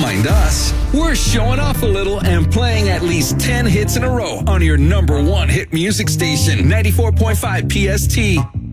mind us. We're showing off a little and playing at least 10 hits in a row on your number one hit music station, 94.5 PST.